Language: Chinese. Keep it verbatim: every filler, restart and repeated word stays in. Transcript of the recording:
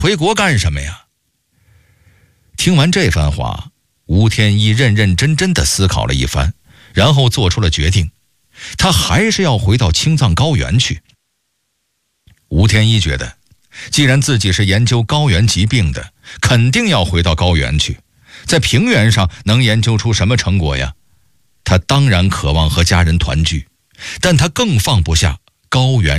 回国干什么呀？听完这番话，吴天一认认真真地思考了一番，然后做出了决定，他还是要回到青藏高原去。吴天一觉得，既然自己是研究高原疾病的，肯定要回到高原去，在平原上能研究出什么成果呀？他当然渴望和家人团聚，但他更放不下高原